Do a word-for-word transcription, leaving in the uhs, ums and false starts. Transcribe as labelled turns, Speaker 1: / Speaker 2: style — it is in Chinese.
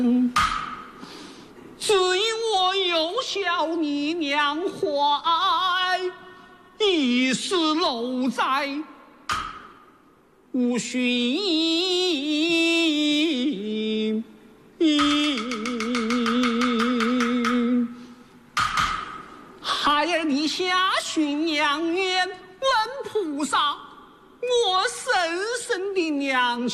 Speaker 1: 只因我幼小你娘怀，一时漏在无寻。孩儿你下寻娘冤，问菩萨，我深深的娘